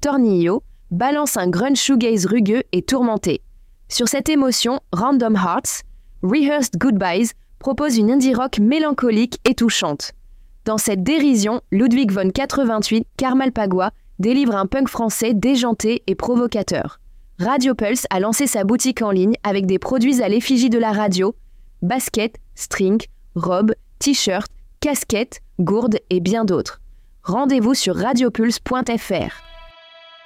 Tornillo, balance un grunge shoegaze rugueux et tourmenté. Sur cette émotion, Random Hearts, Rehearsed Goodbyes, propose une indie rock mélancolique et touchante. Dans cette dérision, Ludwig von 88, Carmalpagua, délivre un punk français déjanté et provocateur. Radio Pulse a lancé sa boutique en ligne avec des produits à l'effigie de la radio, baskets, strings, robes, t-shirts, casquettes, gourdes et bien d'autres. Rendez-vous sur radiopulse.fr.